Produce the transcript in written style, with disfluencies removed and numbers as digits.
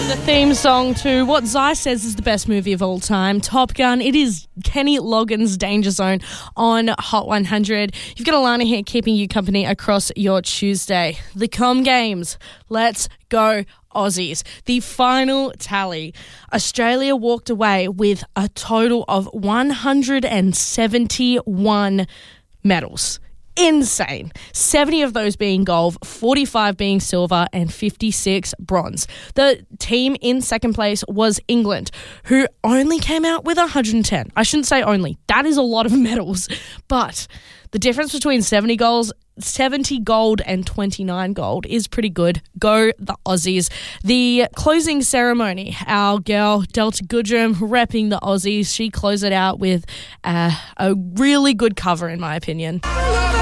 Theme song to what Zai says is the best movie of all time, Top Gun. It is Kenny Loggins' Danger Zone on Hot 100. You've got Alana here keeping you company across your Tuesday. The Com Games. Let's go Aussies. The final tally. Australia walked away with a total of 171 medals. Insane. 70 of those being gold, 45 being silver, and 56 bronze. The team in second place was England, who only came out with 110. I shouldn't say only. That is a lot of medals. But the difference between 70 gold and 29 gold is pretty good. Go the Aussies. The closing ceremony, our girl Delta Goodrum repping the Aussies. She closed it out with a really good cover, in my opinion.